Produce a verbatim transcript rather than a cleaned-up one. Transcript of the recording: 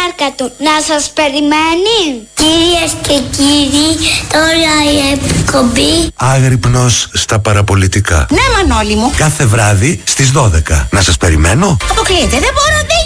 βάρκα του να σας περιμένει. Κυρίες και κύριοι, τώρα η εκπομπή Άγρυπνος στα παραπολιτικά. Ναι, Μανώλη μου. Κάθε βράδυ στις δώδεκα. Να σας περιμένω. Αποκλείεται, δεν μπορώ, δεν